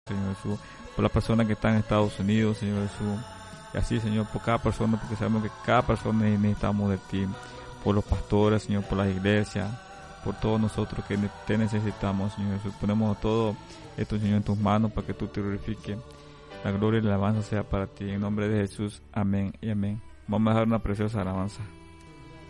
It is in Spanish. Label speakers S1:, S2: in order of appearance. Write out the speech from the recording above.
S1: Señor Jesús, por las personas que están en Estados Unidos, Señor Jesús, y así, Señor, por cada persona, porque sabemos que cada persona necesitamos de ti, por los pastores, Señor, por las iglesias, por todos nosotros que te necesitamos, Señor Jesús. Ponemos todo esto, Señor, en tus manos para que tú te glorifiques. La gloria y la alabanza sea para ti. En nombre de Jesús, amén y amén. Vamos a dejar una preciosa alabanza.